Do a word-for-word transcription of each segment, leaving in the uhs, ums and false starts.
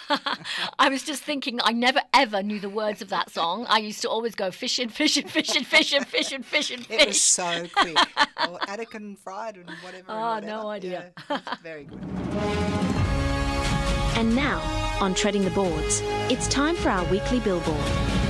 I was just thinking I never ever knew the words of that song. I used to always go fishing, fishing, fishing, fishing, fishing, fishing, fish. It was so quick. Or Anakin fried and whatever. Oh, and whatever. no idea. Yeah, it's very good. And now, on Treading the Boards, it's time for our weekly billboard.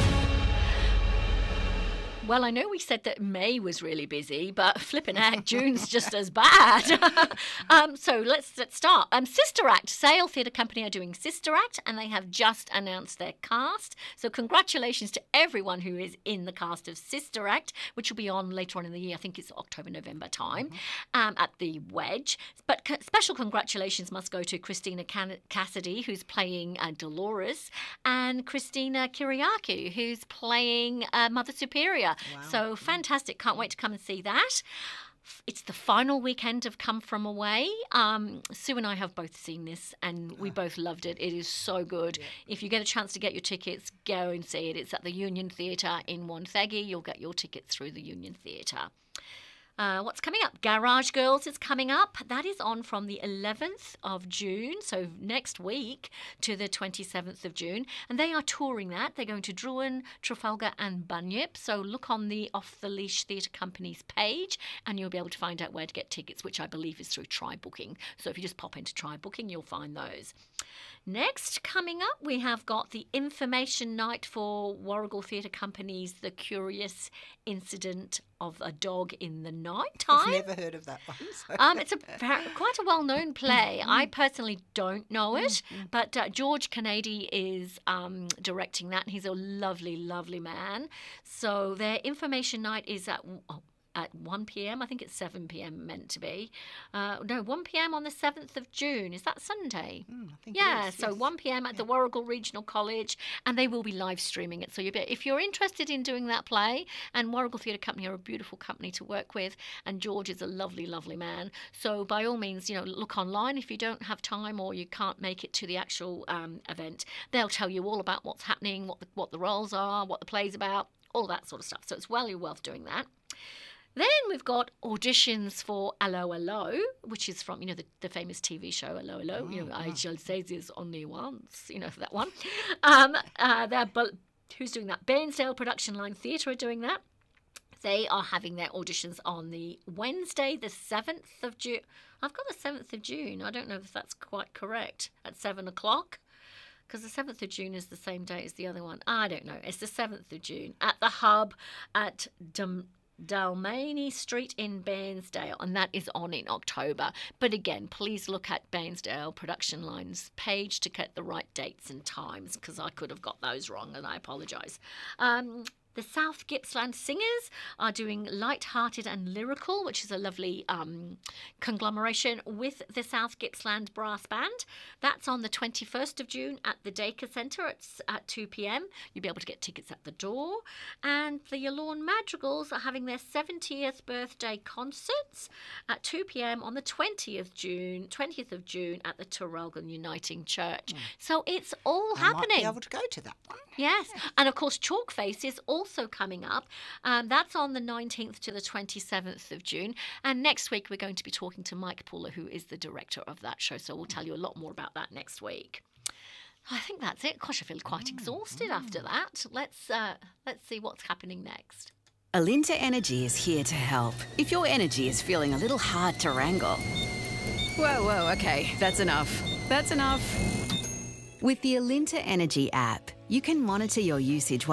Well, I know we said that May was really busy, but flipping heck, June's just as bad. um, so let's, let's start. Um, Sister Act, Sale Theatre Company are doing Sister Act, and they have just announced their cast. So congratulations to everyone who is in the cast of Sister Act, which will be on later on in the year. I think it's October, November time, mm-hmm. um, at the Wedge. But co- special congratulations must go to Christina Can- Cassidy, who's playing uh, Dolores, and Christina Kiriakou, who's playing uh, Mother Superior. Wow. So fantastic. Can't wait to come and see that. It's the final weekend of Come From Away. Um, Sue and I have both seen this and we both loved it. It is so good. Yeah. If you get a chance to get your tickets, go and see it. It's at the Union Theatre in Wonthaggi. You'll get your tickets through the Union Theatre. Uh, what's coming up? Garage Girls is coming up. That is on from the eleventh of June, so next week, to the twenty-seventh of June. And they are touring that. They're going to Druin, Trafalgar and Bunyip. So look on the Off the Leash Theatre Company's page and you'll be able to find out where to get tickets, which I believe is through Try Booking. So if you just pop into Try Booking, you'll find those. Next, coming up, we have got the information night for Warrigal Theatre Company's The Curious Incident of a Dog in the Night Time. I've never heard of that one. So. Um, it's a quite a well-known play. I personally don't know it, but uh, George Kennedy is um, directing that. He's a lovely, lovely man. So their information night is at... Oh, at one p.m. I think it's seven p.m. meant to be. Uh, no, one p.m. on the seventh of June. Is that Sunday? Mm, I think yeah, it is, so yes. one p.m. at yeah. the Warrigal Regional College, and they will be live streaming it. So you if you're interested in doing that play, and Warrigal Theatre Company are a beautiful company to work with, and George is a lovely, lovely man. So by all means, you know, look online if you don't have time or you can't make it to the actual um, event. They'll tell you all about what's happening, what the, what the roles are, what the play's about, all that sort of stuff. So it's well worth doing that. Then we've got auditions for Allo Allo, which is from, you know, the, the famous T V show Allo Allo. Oh, you know, wow. I shall say this only once, you know, that one. Um, uh, they're, who's doing that? Bairnsdale Production Line Theatre are doing that. They are having their auditions on the Wednesday, the seventh of June. I've got the seventh of June. I don't know if that's quite correct, at seven o'clock. Because the seventh of June is the same day as the other one. I don't know. It's the seventh of June at the Hub at Dum. Dalmany Street in Bairnsdale, and that is on in October. But again, please look at Bairnsdale Production Line's page to get the right dates and times, because I could have got those wrong and I apologise. Um, The South Gippsland Singers are doing Light-Hearted and Lyrical, which is a lovely um, conglomeration with the South Gippsland Brass Band. That's on the twenty-first of June at the Dacre Centre at, at two p.m. You'll be able to get tickets at the door. And the Yallourn Madrigals are having their seventieth birthday concerts at two p.m. on the twentieth of June, twentieth of June at the Traralgon Uniting Church. Mm. So it's all I happening. I might be able to go to that one. Yes, and of course Chalkface is also coming up. Um, that's on the nineteenth to the twenty-seventh of June. And next week we're going to be talking to Mike Pooler, who is the director of that show. So we'll tell you a lot more about that next week. I think that's it. Gosh, I feel quite exhausted after that. Let's uh, let's see what's happening next. Alinta Energy is here to help. If your energy is feeling a little hard to wrangle. Whoa, whoa, okay, that's enough. That's enough. With the Alinta Energy app, you can monitor your usage